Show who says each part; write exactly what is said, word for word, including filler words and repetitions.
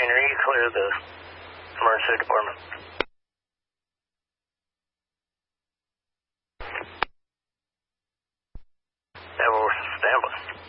Speaker 1: Rainer, you clear the emergency department. Yeah, we're standby.